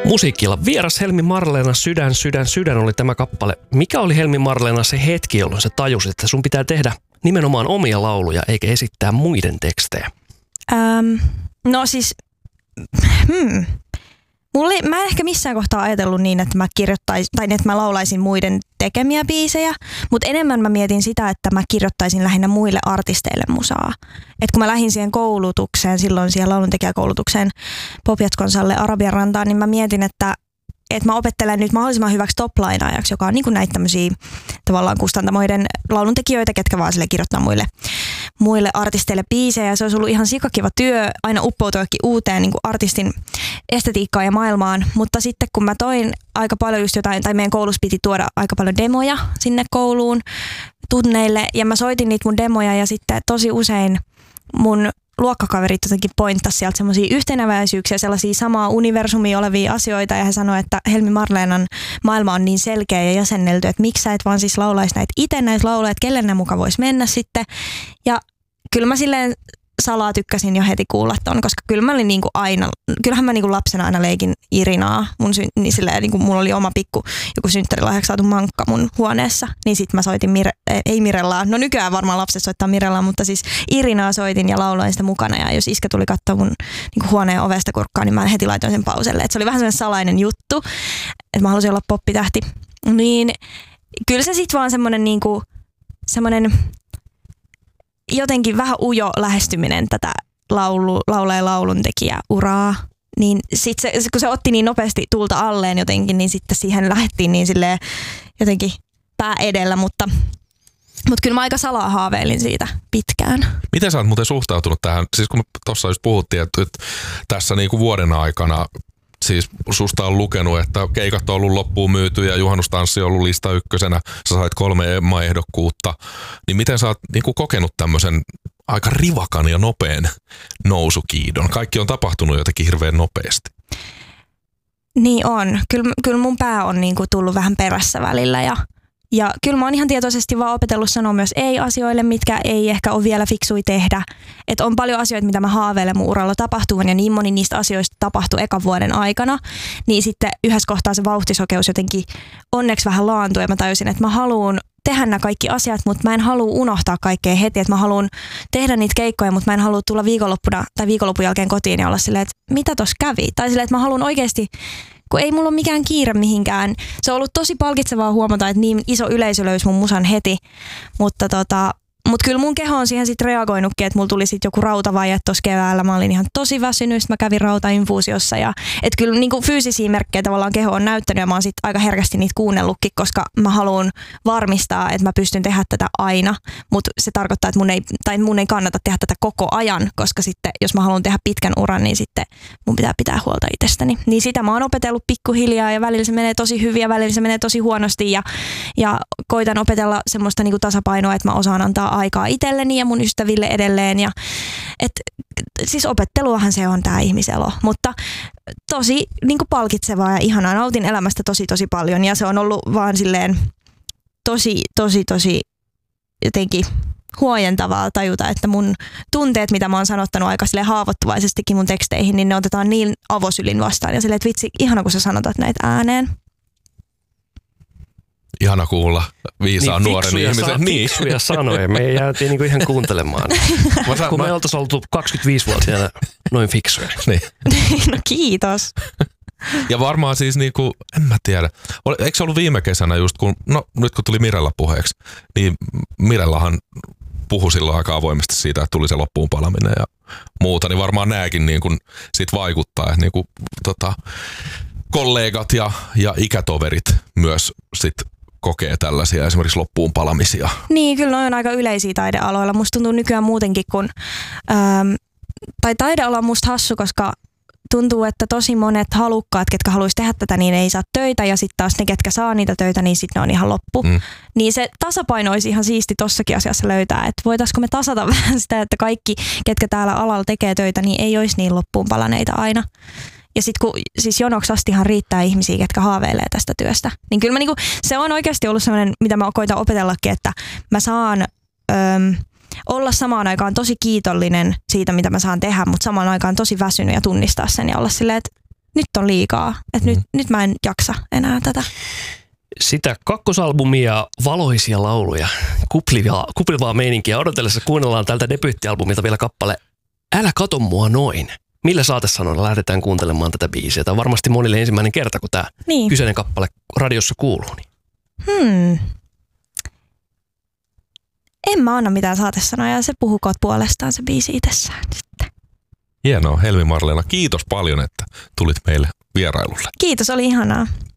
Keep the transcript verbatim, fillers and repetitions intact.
Musiikilla vieras Helmi Marleena Sydän, sydän, sydän oli tämä kappale. Mikä oli Helmi Marleena se hetki, jolloin sä tajusit, että sun pitää tehdä nimenomaan omia lauluja eikä esittää muiden tekstejä? Ähm, no siis, hmm. Mulla ei, mä en ehkä missään kohtaa ajatellut niin, että mä kirjoittaisin, tai että mä laulaisin muiden tekemiä biisejä, mutta enemmän mä mietin sitä, että mä kirjoittaisin lähinnä muille artisteille musaa. Et kun mä lähdin siihen koulutukseen, silloin siihen lauluntekijäkoulutukseen Pop-Jazz-konsalle Arabian rantaan, niin mä mietin, että että mä opettelen nyt mahdollisimman hyväksi top-lainaajaksi, joka on niin kuin näitä tämmöisiä tavallaan kustantamoiden lauluntekijöitä, ketkä vaan sille kirjoittaa muille, muille artisteille biisejä. Se olisi ollut ihan sikakiva työ aina uppoutuakin uuteen niin kuin artistin estetiikkaan ja maailmaan, mutta sitten kun mä toin aika paljon just jotain, tai meidän koulussa piti tuoda aika paljon demoja sinne kouluun tunneille, ja mä soitin niitä mun demoja, ja sitten tosi usein mun luokkakaverit jotenkin pointtasi sieltä semmoisia yhtenäväisyyksiä, sellaisia samaa universumia olevia asioita, ja he sanoivat, että Helmi Marleenan maailma on niin selkeä ja jäsennelty, että miksi sä et vaan siis laulaisi näitä itse näitä lauleja, että kelle ne muka voisi mennä sitten. Ja kyllä mä silleen salaa tykkäsin jo heti kuulla ton, koska kyllä mä olin niinku aina, kyllähän mä niinku lapsena aina leikin Irinaa, mun sy- niin silleen, niinku mulla oli oma pikku joku synttärilahjaksi saatu mankka mun huoneessa, niin sit mä soitin, Mire- ei Mirellaa, no nykyään varmaan lapset soittaa Mirellaa, mutta siis Irinaa soitin ja lauloin sitä mukana, ja jos iskä tuli katsoa mun niinku huoneen ovesta kurkkaan, niin mä heti laitoin sen pauselle, että se oli vähän sellainen salainen juttu, että mä halusin olla poppitähti, niin kyllä se sit vaan semmonen niinku, semmonen jotenkin vähän ujo lähestyminen tätä laulu, laula- ja lauluntekijäuraa, niin sit se, kun se otti niin nopeasti tulta alleen jotenkin, niin sitten siihen lähdettiin niin silleen jotenkin pää edellä, mutta, mutta kyllä mä aika salaa haaveilin siitä pitkään. Miten sä oot muuten suhtautunut tähän? Siis kun tuossa just puhuttiin, että tässä niinku vuoden aikana siis susta on lukenut, että keikat on ollut loppuun myyty ja juhannustanssi on ollut lista ykkösenä. Sä sait kolme Emma-ehdokkuutta. Niin miten sä oot niin kuin kokenut tämmöisen aika rivakan ja nopean nousukiidon? Kaikki on tapahtunut jotenkin hirveän nopeasti. Niin on. Kyllä, kyllä mun pää on niin kuin tullut vähän perässä välillä ja Ja kyllä mä oon ihan tietoisesti vaan opetellut sanoa myös ei-asioille, mitkä ei ehkä ole vielä fiksui tehdä. Että on paljon asioita, mitä mä haaveilen mun uralla tapahtuvan, ja niin moni niistä asioista tapahtui ekan vuoden aikana. Niin sitten yhdessä kohtaa se vauhtisokeus jotenkin onneksi vähän laantui, ja mä tajusin, että mä haluun tehdä nämä kaikki asiat, mutta mä en halua unohtaa kaikkea heti. Että mä haluan tehdä niitä keikkoja, mutta mä en halua tulla viikonloppuna tai viikonlopun jälkeen kotiin ja olla silleen, että mitä tossa kävi? Tai silleen, että mä haluan oikeasti, kun ei mulla ole mikään kiire mihinkään. Se on ollut tosi palkitsevaa huomata, että niin iso yleisö löysi mun musan heti, mutta tota, mut kyllä mun keho on siihen sitten reagoinutkin, että mulla tuli sitten joku rautavaje tuossa keväällä. Mä olin ihan tosi väsynyt, sit mä kävin rautainfuusiossa, ja et kyllä niinku fyysisiä merkkejä tavallaan keho on näyttänyt, ja mä oon sit aika herkästi niitä kuunnellutkin, koska mä haluan varmistaa, että mä pystyn tehdä tätä aina, mutta se tarkoittaa, että mun ei, tai mun ei kannata tehdä tätä koko ajan, koska sitten jos mä haluan tehdä pitkän uran, niin sitten mun pitää pitää huolta itsestäni. Niin sitä mä oon opetellut pikkuhiljaa, ja välillä se menee tosi hyvin ja välillä se menee tosi huonosti, ja, ja koitan opetella semmoista niinku tasapainoa, että mä osaan antaa aikaa itselleni ja mun ystäville edelleen. Ja, et, siis opetteluahan se on tää ihmiselo, mutta tosi niinku palkitsevaa ja ihanaa. Nautin elämästä tosi tosi paljon, ja se on ollut vaan silleen tosi tosi tosi jotenkin huojentavaa tajuta, että mun tunteet, mitä mä oon sanottanut aika silleen haavoittuvaisestikin mun teksteihin, niin ne otetaan niin avosylin vastaan, ja silleen, että vitsi, ihana kun sä sanotat näitä ääneen. Ihana kuulla viisaan niin, nuoren ihmisen. Sa- niin, fiksuja sanoja. Me jäätiin niinku ihan kuuntelemaan. Mä, kun mä... me oltaisiin oltu kaksikymmentäviisivuotiaana noin fiksuja. Niin. No kiitos. Ja varmaan siis niinku, en mä tiedä. Eikö se ollut viime kesänä just kun, no nyt kun tuli Mirella puheeksi, niin Mirellahan puhui silloin aika avoimesti siitä, että tuli se loppuun palaminen ja muuta, niin varmaan nääkin niinku sit vaikuttaa, että niinku tota, kollegat ja, ja ikätoverit myös sit kokee tällaisia esimerkiksi loppuun palamisia. Niin, kyllä ne on aika yleisiä taidealoilla. Musta tuntuu nykyään muutenkin, kun ähm, tai taideala on musta hassu, koska tuntuu, että tosi monet halukkaat, ketkä haluaisi tehdä tätä, niin ei saa töitä, ja sitten taas ne, ketkä saa niitä töitä, niin sitten ne on ihan loppu. Mm. Niin se tasapaino olisi ihan siisti tossakin asiassa löytää, että voitaisiko me tasata vähän sitä, että kaikki, ketkä täällä alalla tekee töitä, niin ei olisi niin loppuun palaneita aina. Ja sitten kun siis jonoksi astihan riittää ihmisiä, ketkä haaveilee tästä työstä, niin kyllä mä niinku, se on oikeasti ollut sellainen, mitä mä koitan opetellakin, että mä saan öm, olla samaan aikaan tosi kiitollinen siitä, mitä mä saan tehdä, mutta samaan aikaan tosi väsynyt ja tunnistaa sen ja olla silleen, että nyt on liikaa. Että mm. nyt, nyt mä en jaksa enää tätä. Sitä kakkosalbumia, valoisia lauluja, kuplivaa, kuplivaa meininkiä odotellessa kuunnellaan tältä debyyttialbumilta vielä kappale Älä kato mua noin. Millä saatesanoilla lähdetään kuuntelemaan tätä biisiä? Tämä on varmasti monille ensimmäinen kerta, kun tämä niin. kyseinen kappale radiossa kuuluu. Niin. Hmm. En mä anna mitään saatesanoja, se puhukoot puolestaan se biisi itsessään sitten. Hienoa, Helmi Marleena. Kiitos paljon, että tulit meille vierailulle. Kiitos, oli ihanaa.